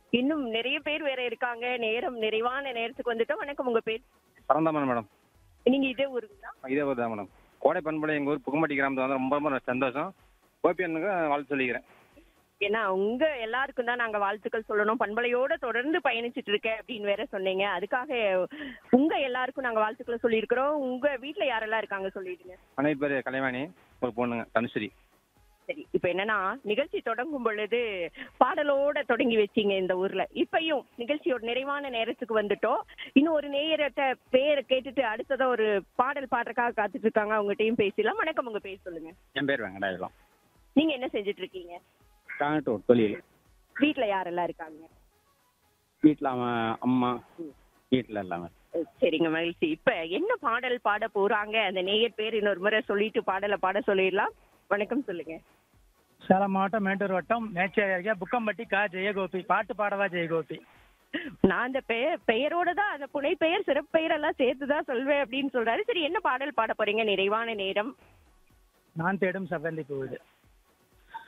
இன்னும் நிறைய பேர் வேற இருக்காங்க. நேரம் நிறைவான நேரத்துக்கு வந்துட்டோம். வணக்கம், உங்க பேர்? பரந்தாமன் மேடம். நீங்க இதே ஊருங்களா? இதே ஊர் தான் மேடம். கோடை பண்பலை எங்கள் ஊர் புகம்பட்டி கிராமத்தில் வந்து ரொம்ப ரொம்ப சந்தோஷம். கோபியனுக்கு வாழ்த்து சொல்லிக்கிறேன். ஏன்னா உங்க எல்லாருக்கும் தான் நாங்க வாழ்த்துக்கள் சொல்லணும். பண்பலையோட தொடர்ந்து பயணிச்சிட்டு இருக்கேன் அப்படின்னு வேற சொன்னீங்க. அதுக்காக உங்க எல்லாருக்கும் நாங்க வாழ்த்துக்களை சொல்லியிருக்கிறோம். உங்க வீட்ல யாரெல்லாம் இருக்காங்க சொல்லிடுங்க. அனைத்து பேர் கலைவாணி, ஒரு பொண்ணுங்க தனுஸ்ரீ. சரி, இப்ப என்னன்னா நிகழ்ச்சி தொடங்கும் பொழுது பாடலோட தொடங்கி வச்சீங்க இந்த ஊர்ல. இப்பயும் நிகழ்ச்சியோட நிறைவான நேரத்துக்கு வந்துட்டோம். இன்னும் ஒரு நேயர்கிட்ட பேரை கேட்டுட்டு அடுத்ததா ஒரு பாடல் பாடுறதுக்காக காத்துட்டு இருக்காங்க. அவங்ககிட்டயும் பேசலாம். வணக்கம், உங்க பேர் சொல்லுங்க. என் பேர் வெங்கடாயுதம். நீங்க என்ன செஞ்சுட்டு இருக்கீங்க? காங்கட்டூர் தொழில். வீட்ல யாரெல்லாம் இருக்காங்க? வீட்டில் அவன் அம்மா, வீட்டில் எல்லாமே. சரிங்க, மகிழ்ச்சி. இப்ப என்ன பாடல் பாட போறாங்க அந்த நேயர் பேர் இன்னொரு முறை சொல்லிட்டு பாடலை பாட சொல்லிடலாம். வணக்கம், சொல்லுங்க. சேலம் மாவட்டம் மேட்டூர் வட்டம் மேச்சேரி அருகே புக்கம்பட்டி கா ஜெயகோபி. பாட்டு பாடவா ஜெயகோபி. நான் அந்த பெயரோட தான் அந்த புனை பெயர் சிறப்பு பெயர் எல்லாம் சேர்த்துதான் சொல்வேன் அப்படின்னு சொல்றாரு. சரி, என்ன பாடல் பாட போறீங்க? நிறைவான நேரம். நான் தேடும் செவ்வந்தி பூவுது.